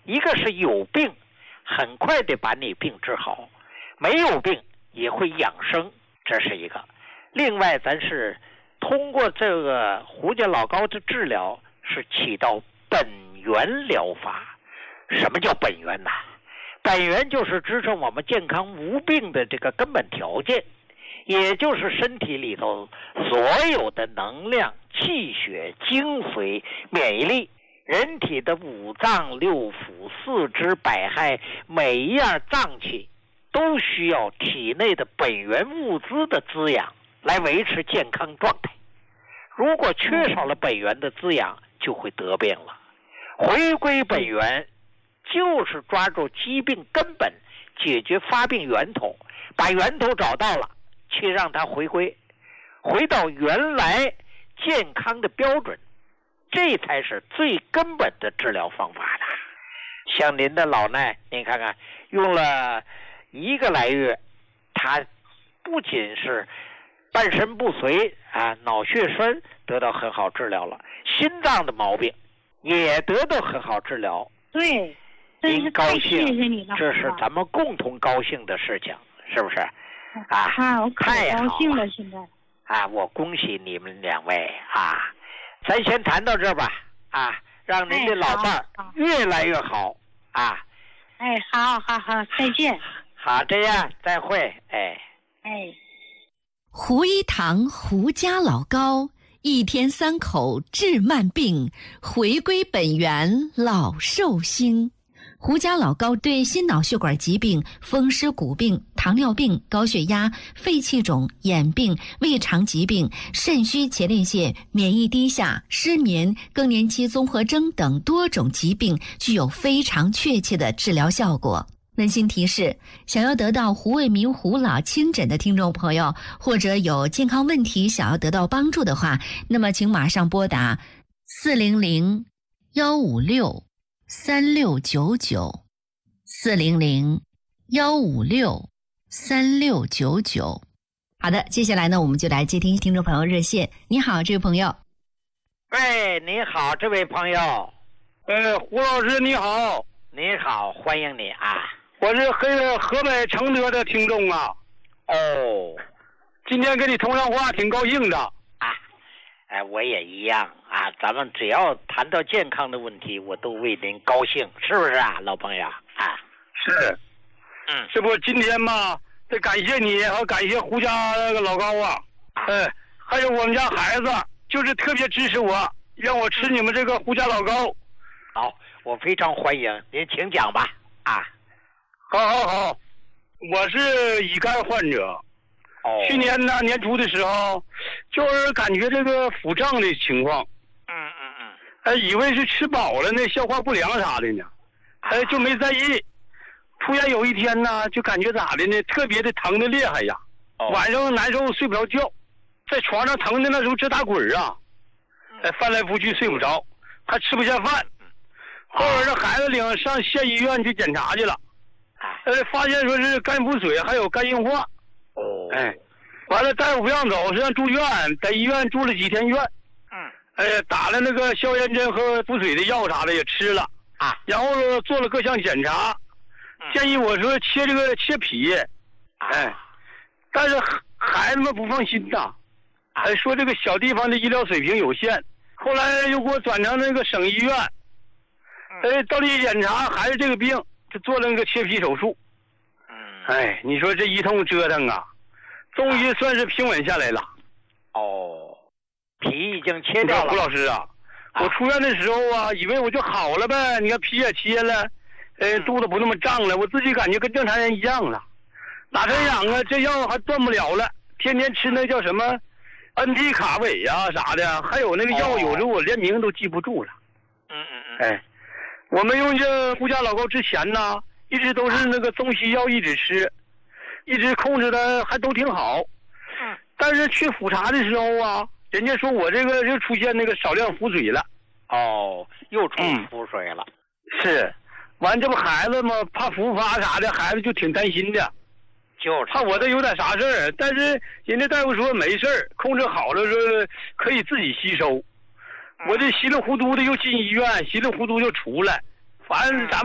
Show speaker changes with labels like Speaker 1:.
Speaker 1: 一个是有病，很快的把你病治好；没有病也会养生，这是一个。另外，咱是通过这个胡家老高的治疗，是起到本源疗法。什么叫本源呢？本源就是支撑我们健康无病的这个根本条件，也就是身体里头所有的能量、气血、精髓、免疫力，人体的五脏六腑、四肢百骸，每一样脏器都需要体内的本源物资的滋养来维持健康状态。如果缺少了本源的滋养，就会得病了。回归本源就是抓住疾病根本，解决发病源头，把源头找到了，去让它回到原来健康的标准，这才是最根本的治疗方法的。像您的老奈，您看看用了1个来月，他不仅是半身不遂啊，脑血栓得到很好治疗了，心脏的毛病也得到很好治疗。
Speaker 2: 对，
Speaker 1: 您高兴，
Speaker 2: 谢谢你了，
Speaker 1: 这是咱们共同高兴的事情，是不是？
Speaker 2: 我可高兴了，现在
Speaker 1: 我恭喜你们2位啊！咱先谈到这吧啊，让您的老伴儿越来越好啊！
Speaker 2: 好，再见。
Speaker 1: 好，这样再会，
Speaker 3: 胡一堂胡家老高，1天3口治慢病，回归本源老寿星。胡家老高对心脑血管疾病、风湿骨病、糖尿病、高血压、肺气肿、眼病、胃肠疾病、肾虚前列腺、免疫低下、失眠、更年期综合征等多种疾病具有非常确切的治疗效果。温馨提示，想要得到胡卫民胡老亲诊的听众朋友，或者有健康问题想要得到帮助的话，那么请马上拨打400-156-3699，400-156-3699。好的，接下来呢，我们就来接听众朋友热线。你好，这位朋友。
Speaker 1: 喂，你好，这位朋友。
Speaker 4: 胡老师你好。
Speaker 1: 你好，欢迎你啊。
Speaker 4: 我是河北承德的听众啊。今天跟你通上话挺高兴的
Speaker 1: 啊。我也一样啊，咱们只要谈到健康的问题，我都为您高兴，是不是啊，老朋友啊？
Speaker 4: 是。这不今天嘛，得感谢你和感谢胡家那个老高啊。还有我们家孩子，就是特别支持我，让我吃你们这个胡家老高。
Speaker 1: 好，我非常欢迎您，请讲吧啊。
Speaker 4: 好，我是乙肝患者。去年呢年初的时候，就是感觉这个腹胀的情况。以为是吃饱了呢，消化不良啥的呢，就没在意。突然有一天呢，就感觉咋的呢，特别的疼的厉害呀。晚上难受，睡不着觉，在床上疼的那时候直打滚啊。翻来覆去睡不着，还吃不下饭。后来这孩子领上县医院去检查去了，发现说是肝腹水还有肝硬化。完了大夫不让走，是让住院，在医院住了几天院。打了那个消炎针和补水的药啥的也吃了然后做了各项检查，建议我说切脾。但是孩子们不放心呐，说这个小地方的医疗水平有限，后来又给我转成那个省医院。到了一检查还是这个病，就做了那个切脾手术。你说这一通折腾啊，终于算是平稳下来了。
Speaker 1: 脾已经切掉了。
Speaker 4: 胡老师啊，我出院的时候啊，以为我就好了呗，你看脾也切了，肚子不那么胀了，我自己感觉跟正常人一样了。哪成想啊，这药还断不了了，天天吃那叫什么恩地卡韦啊啥的，还有那个药，有时候我连名都记不住了。我们用这胡家老高之前呢，一直都是那个中西药一直吃，一直控制的还都挺好。但是去复查的时候啊，人家说我这个就出现那个少量腹水了。
Speaker 1: 又出腹水了。
Speaker 4: 是，完这不孩子嘛，怕复发啥的，孩子就挺担心的，
Speaker 1: 就是
Speaker 4: 怕我这有点啥事儿。但是人家大夫说没事儿，控制好了说可以自己吸收。我这稀里糊涂的又进医院，稀里糊涂就出来，反正咱们